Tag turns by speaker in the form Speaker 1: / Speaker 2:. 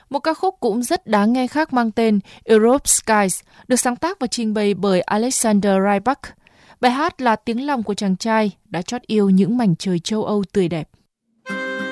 Speaker 1: Một ca khúc cũng rất đáng nghe khác mang tên Europe Skies được sáng tác và trình bày bởi Alexander Rybak. Bài hát là tiếng lòng của chàng trai đã chót yêu những mảnh trời châu Âu tươi đẹp.